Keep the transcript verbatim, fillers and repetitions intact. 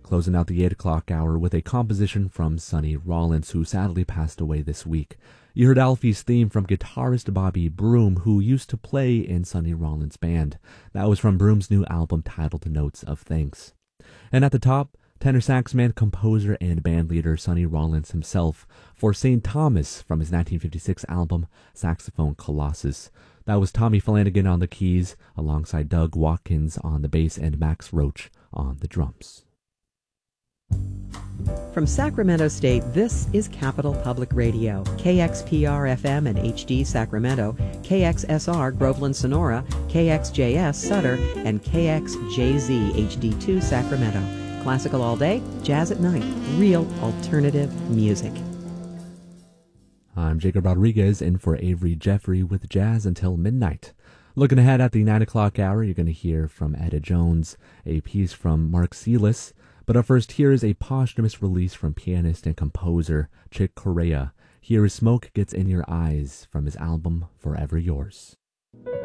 Closing out the eight o'clock hour with a composition from Sonny Rollins, who sadly passed away this week. You heard Alfie's theme from guitarist Bobby Broom, who used to play in Sonny Rollins' band. That was from Broom's new album titled Notes of Thanks. And at the top, tenor sax man, composer, and bandleader Sonny Rollins himself for Saint Thomas from his nineteen fifty-six album Saxophone Colossus. That was Tommy Flanagan on the keys, alongside Doug Watkins on the bass and Max Roach on the drums. From Sacramento State, this is Capital Public Radio, K X P R F M and H D Sacramento, K X S R Groveland Sonora, K X J S Sutter, and K X J Z H D two Sacramento. Classical all day, jazz at night, real alternative music. I'm Jacob Rodriguez, in for Avery Jeffrey with Jazz Until Midnight. Looking ahead at the nine o'clock hour, you're going to hear from Etta Jones, a piece from Mark Selis. But up first, here is a posthumous release from pianist and composer Chick Corea. Here is Smoke Gets in Your Eyes from his album Forever Yours.